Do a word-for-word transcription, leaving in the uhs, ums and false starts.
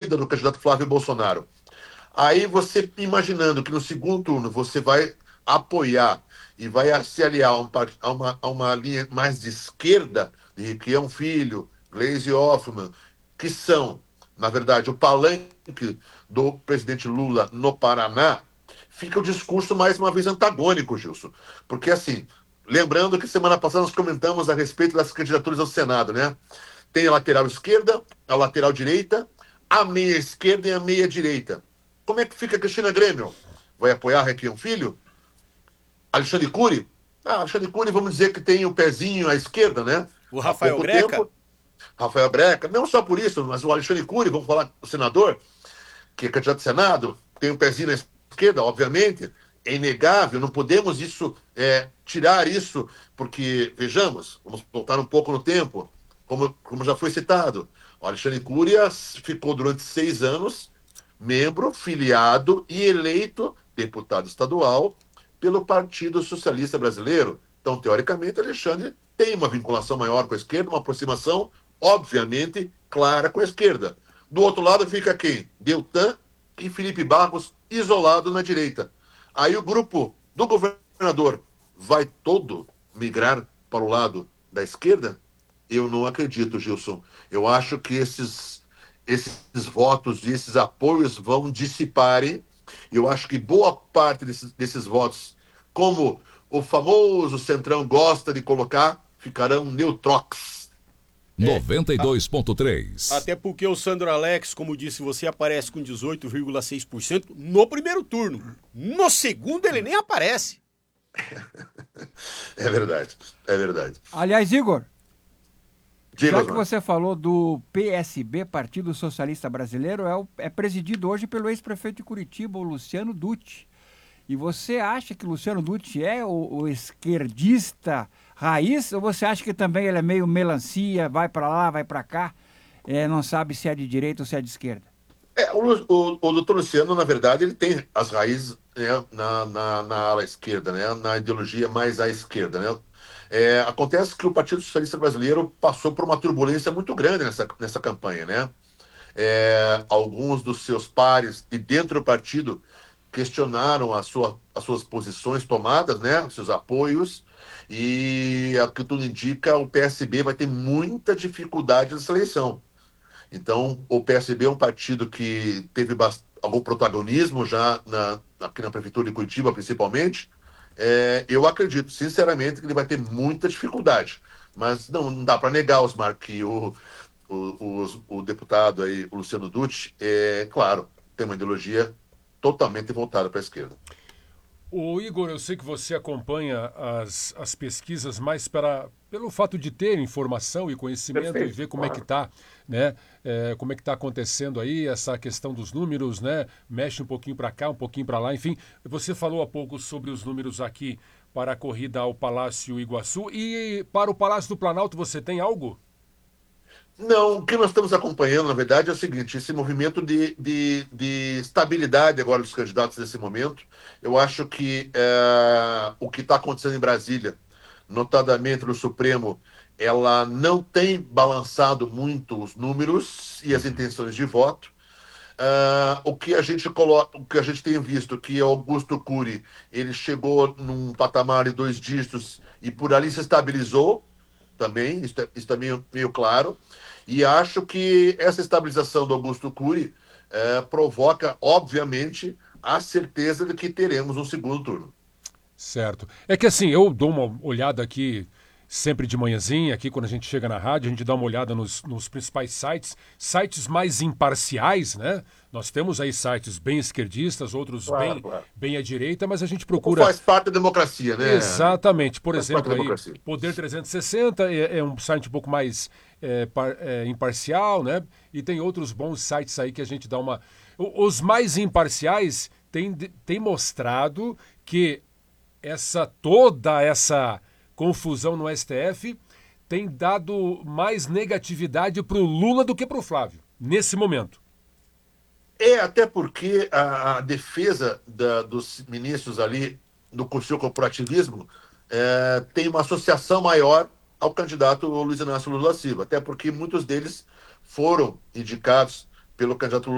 torcida do candidato Flávio Bolsonaro. Aí você, imaginando que no segundo turno você vai apoiar e vai se aliar a, um, a, uma, a uma linha mais de esquerda, de Requião Filho, Gleisi Hoffmann, que são, na verdade, o palanque do presidente Lula no Paraná, fica o discurso mais uma vez antagônico, Gilson. Porque, assim, lembrando que semana passada nós comentamos a respeito das candidaturas ao Senado, né? Tem a lateral esquerda, a lateral direita, a meia esquerda e a meia direita. Como é que fica a Cristina Grêmio? Vai apoiar Requião Filho? Alexandre Cury? Ah, Alexandre Cury, vamos dizer que tem o pezinho à esquerda, né? O Há Rafael pouco Greca? tempo, Rafael Breca, não só por isso, mas o Alexandre Cury, vamos falar, o senador, que é candidato ao Senado, tem um pezinho na esquerda, obviamente, é inegável, não podemos isso é, tirar isso, porque, vejamos, vamos voltar um pouco no tempo, como, como já foi citado, o Alexandre Curia ficou durante seis anos membro, filiado e eleito deputado estadual pelo Partido Socialista Brasileiro. Então, teoricamente, Alexandre tem uma vinculação maior com a esquerda, uma aproximação, obviamente, clara com a esquerda. Do outro lado fica quem? Deltan e Felipe Barros, isolados na direita. Aí o grupo do governador vai todo migrar para o lado da esquerda? Eu não acredito, Gilson. Eu acho que esses, esses votos e esses apoios vão dissiparem. Eu acho que boa parte desses, desses votos, como o famoso Centrão gosta de colocar, ficarão neutrox. É, noventa e dois ponto três. até porque o Sandro Alex, como disse você, aparece com dezoito vírgula seis por cento no primeiro turno. No segundo ele nem aparece. É verdade, é verdade. Aliás, Igor, Diga, já que Osmar. você falou do P S B, Partido Socialista Brasileiro, é, o- é presidido hoje pelo ex-prefeito de Curitiba, o Luciano Dutti. E você acha que o Luciano Dutti é o, o esquerdista raiz? Ou você acha que também ele é meio melancia, vai para lá, vai para cá, é, não sabe se é de direita ou se é de esquerda? É, o, Lu- o, o doutor Luciano, na verdade, ele tem as raízes, né, na, na, na ala esquerda, né, na ideologia mais à esquerda. Né? É, acontece que o Partido Socialista Brasileiro passou por uma turbulência muito grande nessa, nessa campanha. Né? É, alguns dos seus pares de dentro do partido questionaram a sua, as suas posições tomadas, né, os seus apoios, e, ao que tudo indica, o P S B vai ter muita dificuldade nessa eleição. Então, o P S B é um partido que teve bast- algum protagonismo já na, aqui na Prefeitura de Curitiba, principalmente. É, eu acredito, sinceramente, que ele vai ter muita dificuldade. Mas não, não dá para negar, Osmar, que o, o, o, o deputado aí, o Luciano Dutti, é claro, tem uma ideologia totalmente voltada para a esquerda. Ô Igor, eu sei que você acompanha as, as pesquisas mais para, pelo fato de ter informação e conhecimento e Perfeito, ver como é que claro. está, né? É, como é que está acontecendo aí essa questão dos números, né? Mexe um pouquinho para cá, um pouquinho para lá, enfim. Você falou há pouco sobre os números aqui para a corrida ao Palácio Iguaçu e para o Palácio do Planalto você tem algo? Não, o que nós estamos acompanhando, na verdade, é o seguinte: esse movimento de, de, de estabilidade agora dos candidatos nesse momento. Eu acho que é, o que está acontecendo em Brasília, notadamente no Supremo, ela não tem balançado muito os números e as intenções de voto. Ah, o que a gente coloca, o que a gente tem visto que é Augusto Cury, ele chegou num patamar de dois dígitos e por ali se estabilizou também, isso, é- isso também é meio claro. E acho que essa estabilização do Augusto Cury eh, provoca, obviamente, a certeza de que teremos um segundo turno. Certo. É que assim, eu dou uma olhada aqui sempre de manhãzinha, aqui quando a gente chega na rádio, a gente dá uma olhada nos, nos principais sites, sites mais imparciais, né? Nós temos aí sites bem esquerdistas, outros Claro, bem, claro. bem à direita, mas a gente Como procura. faz parte da democracia, né? Exatamente. Por Faz parte da exemplo, aí, democracia. Poder trezentos e sessenta é, é um site um pouco mais é, par- é, imparcial, né? E tem outros bons sites aí que a gente dá uma. O- Os mais imparciais têm, de- têm mostrado que essa toda essa confusão no S T F tem dado mais negatividade para o Lula do que para o Flávio, nesse momento. É, até porque a, a defesa da- dos ministros ali no seu corporativismo é, tem uma associação maior ao candidato Luiz Inácio Lula da Silva, até porque muitos deles foram indicados pelo candidato